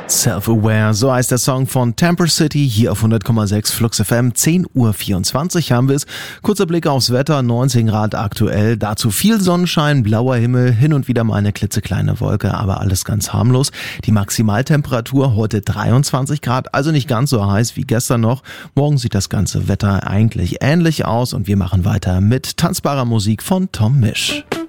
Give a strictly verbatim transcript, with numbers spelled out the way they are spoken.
Self-Aware, so heißt der Song von Temper City, hier auf hundert Komma sechs Flux F M. zehn Uhr vierundzwanzig haben wir es. Kurzer Blick aufs Wetter, neunzehn Grad aktuell, dazu viel Sonnenschein, blauer Himmel, hin und wieder mal eine klitzekleine Wolke, aber alles ganz harmlos. Die Maximaltemperatur heute dreiundzwanzig Grad, also nicht ganz so heiß wie gestern noch. Morgen sieht das ganze Wetter eigentlich ähnlich aus und wir machen weiter mit tanzbarer Musik von Tom Misch.